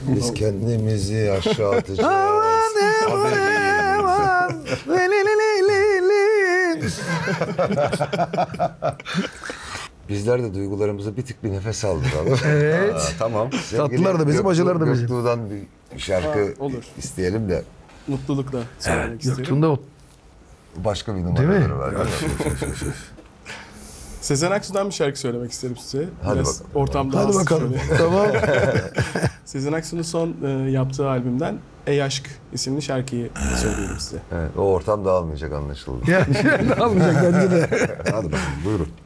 Biz kendimizi aşağı atacağız. Bizler de duygularımıza bir tık bir nefes aldıralım. Evet. Tamam. Tatlılar da bizim, acılar da bizim. Göktuğ'dan bir şarkı olur. isteyelim de Mutlulukla söylemek isterim. Göktuğ'unda o başka bir Değil mi? numaraları var. Sezen Aksu'dan bir şarkı söylemek isterim size. Hadi Biraz bakalım. ortamda hadi az bakalım. şöyle. Tamam. Sezen Aksu'nun son yaptığı albümden Ey Aşk isimli şarkıyı söyleyelim size. Evet, o ortam dağılmayacak anlaşıldı. Ya ne yapacak bence de. Hadi bakalım buyurun.